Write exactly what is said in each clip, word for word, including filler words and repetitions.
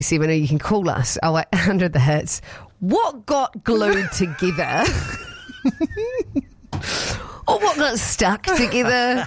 seven, or you can call us oh eight hundred the hits. What got glued together? Or what got stuck together?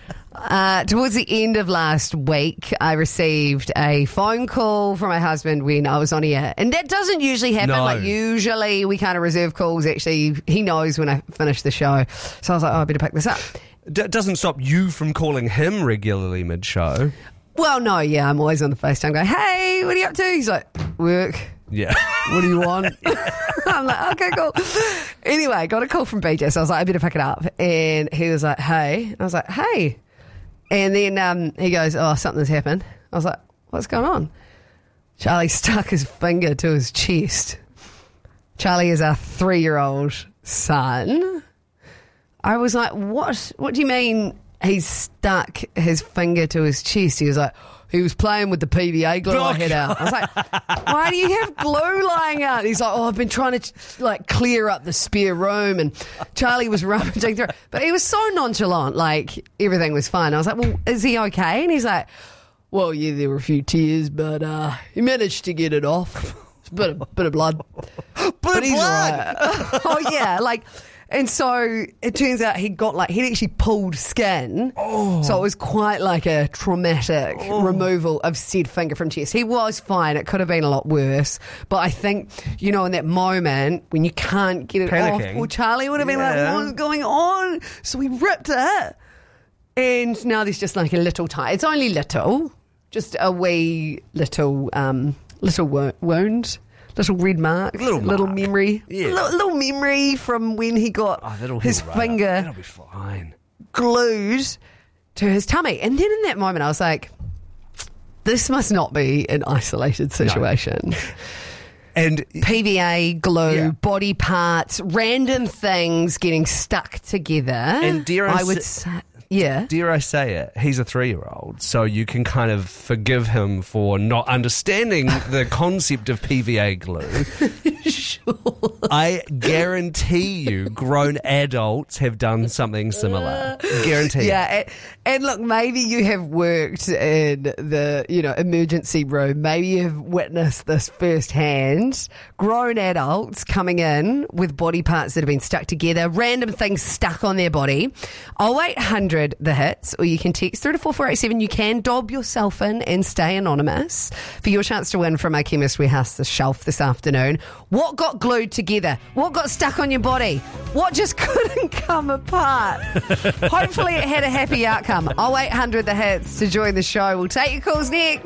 Uh, towards the end of last week, I received a phone call from my husband when I was on air. And that doesn't usually happen. No. Like, usually we kind of reserve calls. Actually, he knows when I finish the show. So I was like, oh, I better pick this up. D- doesn't stop you from calling him regularly mid-show. Well, no, yeah, I'm always on the FaceTime going, hey, what are you up to? He's like, work. Yeah. What do you want? I'm like, okay, cool. Anyway, got a call from B J, so I was like, I better pick it up. And he was like, hey. And I was like, hey. And then um, he goes, oh, something's happened. I was like, what's going on? Charlie stuck his finger to his chest. Charlie is our three-year-old son. I was like, what? What do you mean he stuck his finger to his chest? He was like, he was playing with the P V A glue Oh, I had out. I was like, why do you have glue lying out? He's like, oh, I've been trying to like clear up the spare room. And Charlie was rummaging through it. But he was so nonchalant, like everything was fine. I was like, well, is he okay? And he's like, well, yeah, there were a few tears, but uh, he managed to get it off. It's a bit of, bit of blood. Bit But of he's blood. all right. Oh, yeah, like... And so it turns out he got like, he'd actually pulled skin. Oh. So it was quite like a traumatic oh. removal of said finger from chest. He was fine. It could have been a lot worse. But I think, you know, in that moment when you can't get it Panicking. off, well, Charlie would have been Yeah. like, what's going on? So we ripped it. And now there's just like a little tie. It's only little. Just a wee little, um, little wo- wound. Little red mark, Little little mark. memory, Yeah. little, little memory from when he got Oh, that'll his heal right up. finger That'll be fine. glued to his tummy. And then in that moment, I was like, this must not be an isolated situation. And P V A, glue, Yeah. body parts, random things getting stuck together. And dare I I would say- say, yeah. dare I say it, he's a three-year-old, so you can kind of forgive him for not understanding the concept of P V A glue. Sure. I guarantee you grown adults have done something similar. Guarantee. Yeah, and, and look, maybe you have worked in the, you know, emergency room. Maybe you've witnessed this firsthand. Grown adults coming in with body parts that have been stuck together, random things stuck on their body. oh eight hundred the hits, or you can text through to four four eight seven. You can dob yourself in and stay anonymous for your chance to win from our Chemist Warehouse the shelf this afternoon. What got glued together? What got stuck on your body? What just couldn't come apart? Hopefully it had a happy outcome. oh eight hundred the hits to join the show. We'll take your calls next.